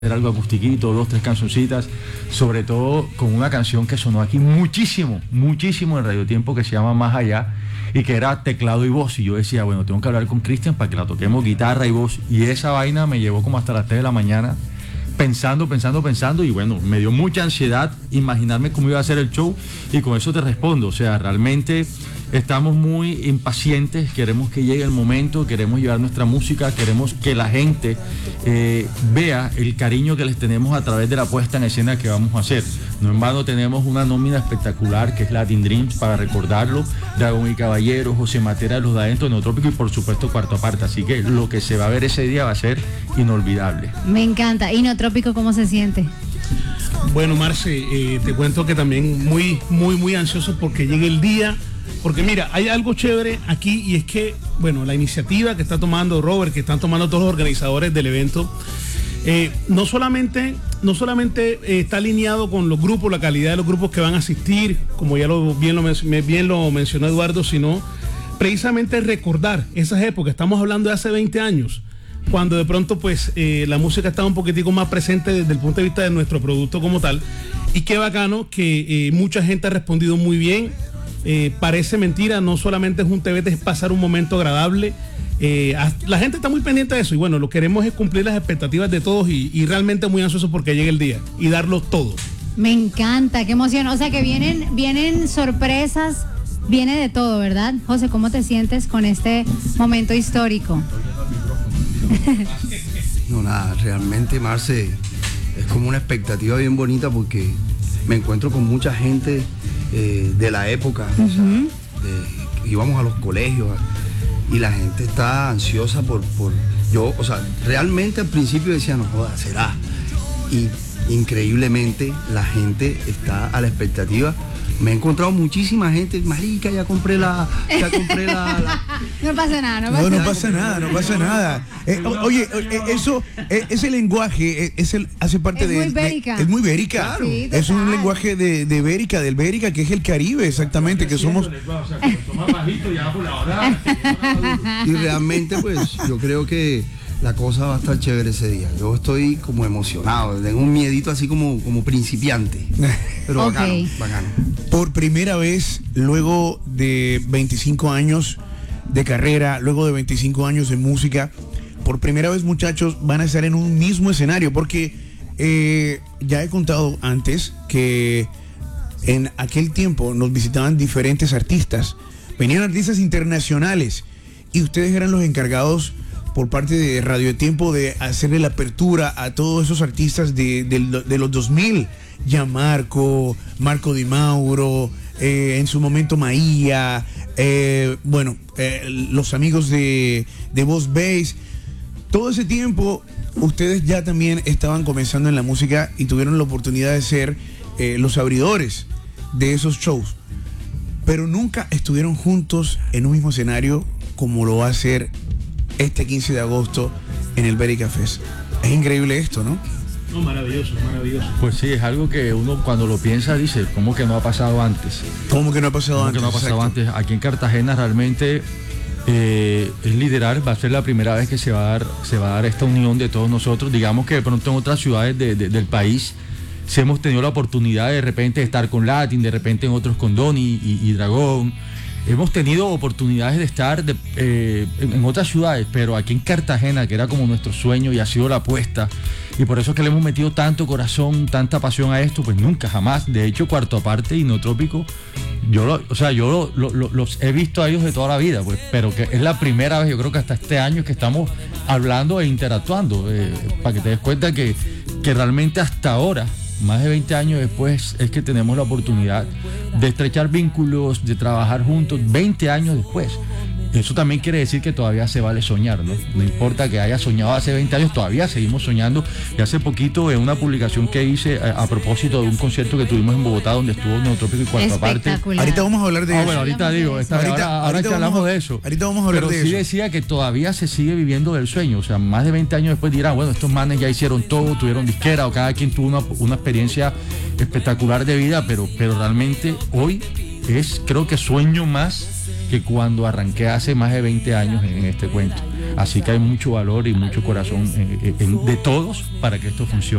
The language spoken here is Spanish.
hacer algo acustiquito, 2, 3 cancioncitas, sobre todo con una canción que sonó aquí muchísimo en Radio Tiempo, que se llama Más Allá, y que era teclado y voz, y yo decía, bueno, tengo que hablar con Cristian para que la toquemos guitarra y voz, y esa vaina me llevó como hasta las 3 de la mañana, pensando, y bueno, me dio mucha ansiedad imaginarme cómo iba a ser el show, y con eso te respondo, o sea, realmente estamos muy impacientes, queremos que llegue el momento, queremos llevar nuestra música, queremos que la gente vea el cariño que les tenemos a través de la puesta en escena que vamos a hacer. No en vano tenemos una nómina espectacular que es Latin Dreams, para recordarlo, Dragón y Caballero, José Matera de los de Adentro, Neotrópico y por supuesto Cuarto Aparte, así que lo que se va a ver ese día va a ser inolvidable. Me encanta. ¿Y Neotrópico cómo se siente? Bueno, Marce, te cuento que también muy ansioso porque llegue el día. Porque mira, hay algo chévere aquí y es que, bueno, la iniciativa que está tomando Robert, que están tomando todos los organizadores del evento, no solamente está alineado con los grupos, la calidad de los grupos que van a asistir, como ya bien lo mencionó Eduardo, sino precisamente recordar esas épocas. Estamos hablando de hace 20 años, cuando de pronto pues la música estaba un poquitico más presente desde el punto de vista de nuestro producto como tal. Y qué bacano que mucha gente ha respondido muy bien. Parece mentira, no solamente es un TBT, es pasar un momento agradable. La gente está muy pendiente de eso y bueno, lo que queremos es cumplir las expectativas de todos y realmente muy ansioso porque llegue el día y darlo todo. Me encanta, qué emoción. O sea que vienen sorpresas, viene de todo, ¿verdad? José, ¿cómo te sientes con este momento histórico? No, nada, realmente, Marce, es como una expectativa bien bonita porque me encuentro con mucha gente de la época, o sea, íbamos a los colegios y la gente está ansiosa por yo, o sea, realmente al principio decía, no joda, será, y increíblemente la gente está a la expectativa. Me he encontrado muchísima gente, marica, ya compré la... No pasa nada, no pasa nada. Oye, eso, ese lenguaje hace parte de... Muy Bérica. Es muy Bérica. Claro. Sí, es un lenguaje de Bérica, del Bérica, que es el Caribe, exactamente, que somos... Y realmente, pues, yo creo que la cosa va a estar chévere ese día. Yo estoy como emocionado, tengo un miedito así como principiante. Pero okay. Bacano. Por primera vez, luego de 25 años de carrera, luego de 25 años de música, por primera vez, muchachos, van a estar en un mismo escenario, porque ya he contado antes que en aquel tiempo nos visitaban diferentes artistas, venían artistas internacionales y ustedes eran los encargados por parte de Radio Tiempo de hacerle la apertura a todos esos artistas de los 2000, ya Marco Di Mauro, en su momento Maía, los amigos de Boss Bass. Todo ese tiempo ustedes ya también estaban comenzando en la música y tuvieron la oportunidad de ser los abridores de esos shows, pero nunca estuvieron juntos en un mismo escenario como lo va a ser este 15 de agosto en el Bérica Fest. Es increíble esto, ¿no? No, maravilloso. Pues sí, es algo que uno cuando lo piensa dice, ¿cómo que no ha pasado antes? ¿Cómo que no ha pasado antes? ¿Cómo que no ha pasado antes? Aquí en Cartagena realmente es liderar, va a ser la primera vez que se va a dar esta unión de todos nosotros. Digamos que de pronto en otras ciudades del país sí hemos tenido la oportunidad de repente de estar con Latin, de repente en otros con Donny y Dragón. Hemos tenido oportunidades de estar en otras ciudades, pero aquí en Cartagena, que era como nuestro sueño y ha sido la apuesta, y por eso es que le hemos metido tanto corazón, tanta pasión a esto, pues nunca, jamás. De hecho, Cuarto Aparte y Neotrópico, yo los he visto a ellos de toda la vida, pues, pero que es la primera vez, yo creo que hasta este año, que estamos hablando e interactuando, para que te des cuenta que realmente hasta ahora, más de 20 años después, es que tenemos la oportunidad de estrechar vínculos, de trabajar juntos, 20 años después. Eso también quiere decir que todavía se vale soñar, ¿no? No importa que haya soñado hace 20 años, todavía seguimos soñando. Y hace poquito, en una publicación que hice a propósito de un concierto que tuvimos en Bogotá, donde estuvo Neotrópico y Cuarto Aparte. Ahorita vamos a hablar de eso. Bueno, ahorita digo, ahora que hablamos de eso. Ahorita vamos a hablar de eso. Pero sí decía que todavía se sigue viviendo del sueño. O sea, más de 20 años después dirán, bueno, estos manes ya hicieron todo, tuvieron disquera, o cada quien tuvo una experiencia espectacular de vida, pero realmente hoy creo que sueño más que cuando arranqué hace más de 20 años en este cuento. Así que hay mucho valor y mucho corazón de todos para que esto funcione.